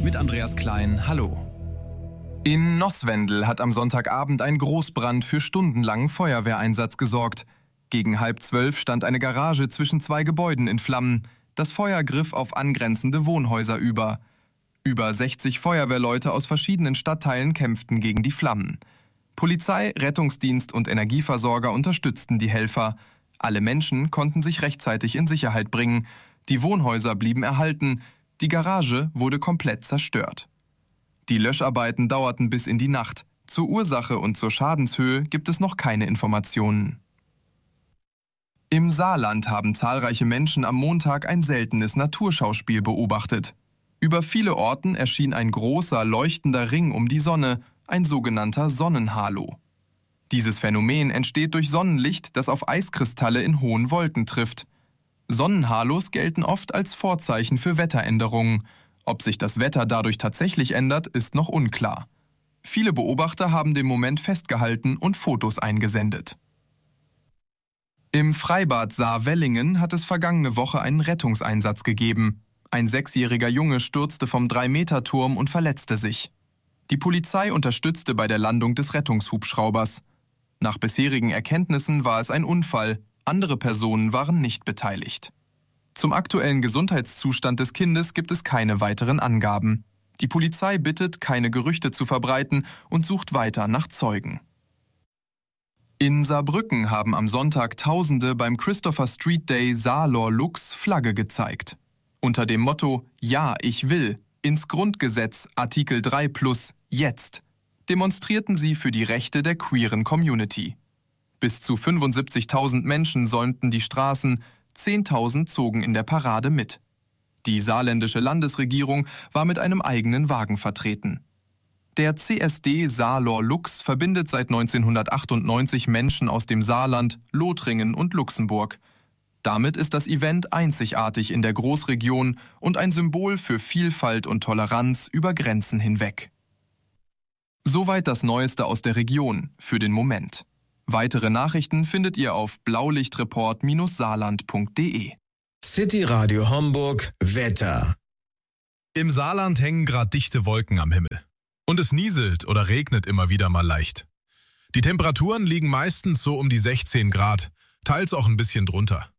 mit Andreas Klein. Hallo. In Nosswendel hat am Sonntagabend ein Großbrand für stundenlangen Feuerwehreinsatz gesorgt. Gegen 11:30 stand eine Garage zwischen zwei Gebäuden in Flammen. Das Feuer griff auf angrenzende Wohnhäuser über. Über 60 Feuerwehrleute aus verschiedenen Stadtteilen kämpften gegen die Flammen. Polizei, Rettungsdienst und Energieversorger unterstützten die Helfer. Alle Menschen konnten sich rechtzeitig in Sicherheit bringen. Die Wohnhäuser blieben erhalten. Die Garage wurde komplett zerstört. Die Löscharbeiten dauerten bis in die Nacht. Zur Ursache und zur Schadenshöhe gibt es noch keine Informationen. Im Saarland haben zahlreiche Menschen am Montag ein seltenes Naturschauspiel beobachtet. Über viele Orten erschien ein großer, leuchtender Ring um die Sonne, ein sogenannter Sonnenhalo. Dieses Phänomen entsteht durch Sonnenlicht, das auf Eiskristalle in hohen Wolken trifft. Sonnenhalos gelten oft als Vorzeichen für Wetteränderungen. Ob sich das Wetter dadurch tatsächlich ändert, ist noch unklar. Viele Beobachter haben den Moment festgehalten und Fotos eingesendet. Im Freibad Saar-Wellingen hat es vergangene Woche einen Rettungseinsatz gegeben. Ein 6-jähriger Junge stürzte vom 3-Meter-Turm und verletzte sich. Die Polizei unterstützte bei der Landung des Rettungshubschraubers. Nach bisherigen Erkenntnissen war es ein Unfall. Andere Personen waren nicht beteiligt. Zum aktuellen Gesundheitszustand des Kindes gibt es keine weiteren Angaben. Die Polizei bittet, keine Gerüchte zu verbreiten und sucht weiter nach Zeugen. In Saarbrücken haben am Sonntag Tausende beim Christopher Street Day Saarlor Lux Flagge gezeigt. Unter dem Motto »Ja, ich will« ins Grundgesetz Artikel 3+ jetzt demonstrierten sie für die Rechte der queeren Community. Bis zu 75.000 Menschen säumten die Straßen, 10.000 zogen in der Parade mit. Die saarländische Landesregierung war mit einem eigenen Wagen vertreten. Der CSD Saarlor Lux verbindet seit 1998 Menschen aus dem Saarland, Lothringen und Luxemburg. Damit ist das Event einzigartig in der Großregion und ein Symbol für Vielfalt und Toleranz über Grenzen hinweg. Soweit das Neueste aus der Region für den Moment. Weitere Nachrichten findet ihr auf blaulichtreport-saarland.de. City Radio Homburg Wetter. Im Saarland hängen gerade dichte Wolken am Himmel. Und es nieselt oder regnet immer wieder mal leicht. Die Temperaturen liegen meistens so um die 16 Grad, teils auch ein bisschen drunter.